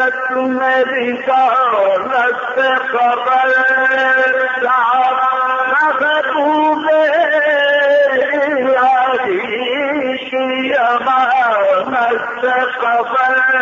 मेरी दौलत से खबर महबूबे यारी की अमानत से खबर